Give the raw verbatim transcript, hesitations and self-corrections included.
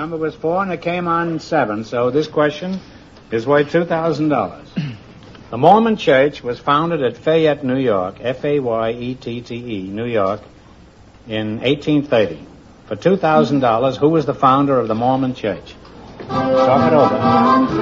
number was four, and it came on seven, so this question is worth two thousand dollars. The Mormon Church was founded at Fayette, New York, F A Y E T T E, New York, in eighteen thirty. For two thousand dollars, who was the founder of the Mormon Church? Talk it over.